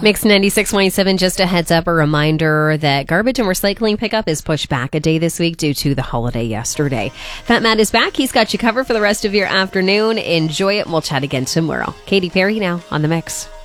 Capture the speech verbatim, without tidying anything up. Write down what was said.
Mix ninety-six point seven, just a heads up, a reminder that garbage and recycling pickup is pushed back a day this week due to the holiday yesterday. Fat Matt is back. He's got you covered for the rest of your afternoon. Enjoy it, and we'll chat again tomorrow. Katy Perry now on The Mix.